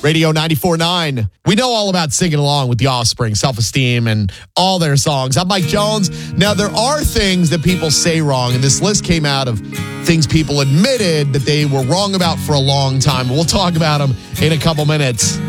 Radio 94.9. We know all about singing along with The Offspring, Self-Esteem, and all their songs. I'm Mike Jones. Now, there are things that people say wrong, and this list came out of things people admitted that they were wrong about for a long time. We'll talk about them in a couple minutes.